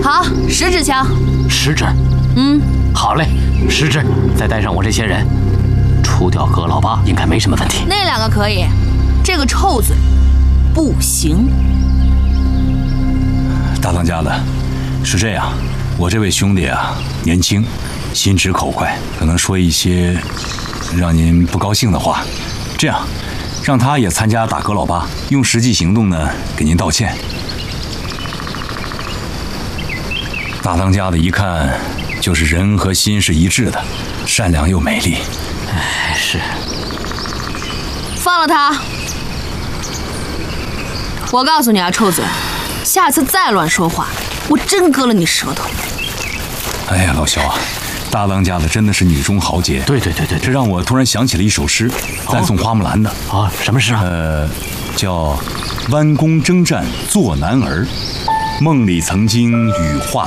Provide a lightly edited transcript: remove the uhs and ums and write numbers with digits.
好，10支枪。 10支。好嘞，10支，再带上我这些人，除掉葛老八应该没什么问题。 那2个可以，这个臭嘴不行。 大当家的，是这样，我这位兄弟啊，年轻，心直口快，可能说一些让您不高兴的话。这样，让他也参加打葛老八，用实际行动呢给您道歉。大当家的一看就是人和心是一致的，善良又美丽。 是。 放了他。我告诉你啊，臭嘴，下次再乱说话，我真割了你舌头。 哎呀，老肖啊，大当家的真的是女中豪杰。 对， 这让我突然想起了一首诗，赞颂花木兰的。 什么诗啊？ 叫弯弓征战做男儿，梦里曾经与画